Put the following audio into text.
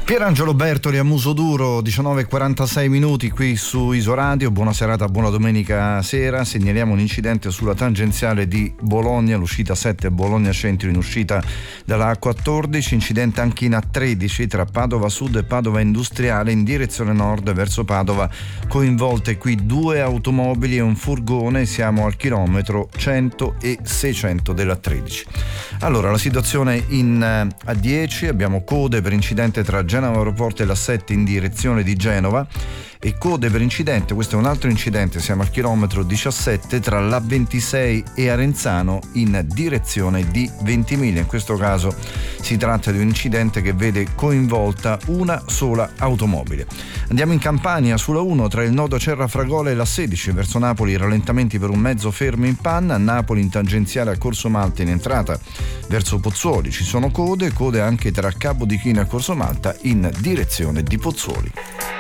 Pierangelo Bertoli a muso duro, 19:46 minuti qui su Isoradio. Buona serata, buona domenica sera. Segnaliamo un incidente sulla tangenziale di Bologna, l'uscita 7 Bologna Centro in uscita dalla A14, incidente anche in A13 tra Padova Sud e Padova Industriale in direzione nord verso Padova, coinvolte qui 2 automobili e un furgone. Siamo al chilometro 100 e 600 della 13. Allora, la situazione in A10, abbiamo code per incidente tra Genova Aeroporto e la 7 in direzione di Genova e code per incidente, questo è un altro incidente, siamo al chilometro 17 tra l'A26 e Arenzano in direzione di Ventimiglia. In questo caso si tratta di un incidente che vede coinvolta una sola automobile. Andiamo in Campania, sulla 1 tra il nodo Cerra-Fragola e la 16 verso Napoli, rallentamenti per un mezzo fermo in panna. A Napoli in tangenziale a Corso Malta in entrata verso Pozzuoli ci sono code anche tra Cabo di Chino e Corso Malta in direzione di Pozzuoli.